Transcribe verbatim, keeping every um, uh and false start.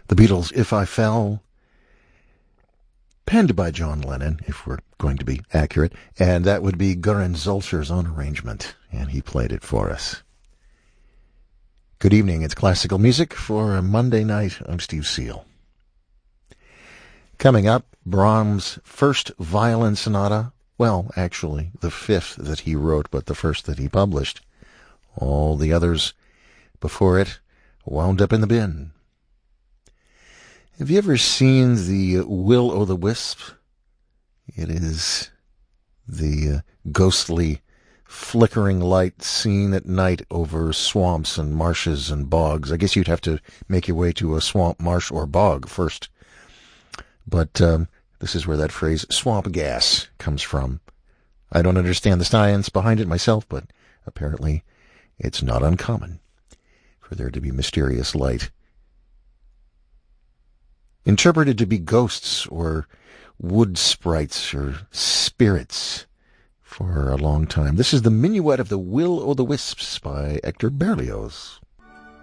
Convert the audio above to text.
The Beatles' If I Fell, penned by John Lennon, if we're going to be accurate, and that would be Göran Zolcher's own arrangement, and he played it for us. Good evening, it's classical music for a Monday night. I'm Steve Seal. Coming up, Brahms' first violin sonata, well, actually, the fifth that he wrote, but the first that he published. All the others before it wound up in the bin. Have you ever seen the Will-o'-the-Wisp? It is the uh, ghostly, flickering light seen at night over swamps and marshes and bogs. I guess you'd have to make your way to a swamp, marsh, or bog first. But um, this is where that phrase, swamp gas, comes from. I don't understand the science behind it myself, but apparently it's not uncommon for there to be mysterious light interpreted to be ghosts or wood sprites or spirits for a long time. This is the Minuet of the Will-o'-the-Wisps by Hector Berlioz.